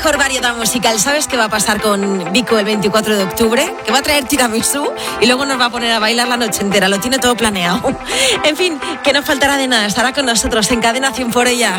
mejor variedad musical. ¿Sabes qué va a pasar con Vico el 24 de octubre? Que va a traer tiramisú y luego nos va a poner a bailar la noche entera. Lo tiene todo planeado. En fin, que no faltará de nada. Estará con nosotros en Cadena 100 por ellas.